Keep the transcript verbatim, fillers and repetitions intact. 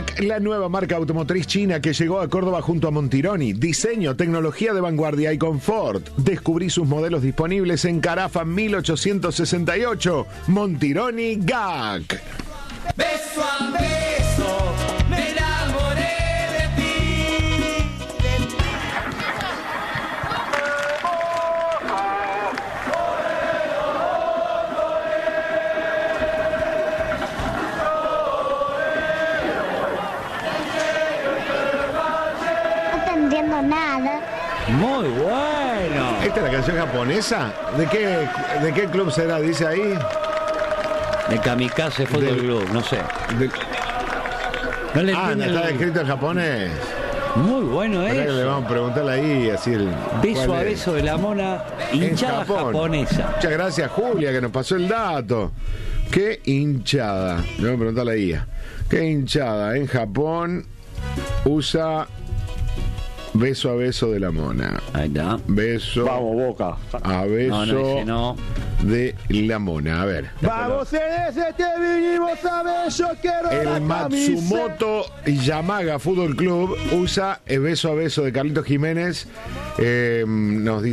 G A C, la nueva marca automotriz china que llegó a Córdoba junto a Montironi. Diseño, tecnología de vanguardia y confort. Descubrí sus modelos disponibles en Carafa mil ochocientos sesenta y ocho. Montironi G A C. Beso a beso, me enamoré de ti. No te entiendo nada. Muy bueno. ¿Esta es la canción japonesa? ¿De qué, de qué club será? Dice ahí. De Kamikaze Fútbol Del- Club, no sé. De- No le Ah, no entiendo está el- escrito en japonés. Muy bueno Esperá que le eso. vamos a preguntarle ahí así el. Beso ¿cuál a es? beso de la mona, En hinchada Japón. japonesa. Muchas gracias, Julia, que nos pasó el dato. Qué hinchada. Le voy a preguntarle a Ia. Qué hinchada en Japón usa beso a beso de la mona. Ahí está. Beso Vamos, Boca. a beso No, no, ese no. de la mona. A ver. Vamos, en ese que vinimos a ver, yo quiero la El camisa. Matsumoto Yamaga Fútbol Club usa el beso a beso de Carlitos Jiménez. Eh, nos dice.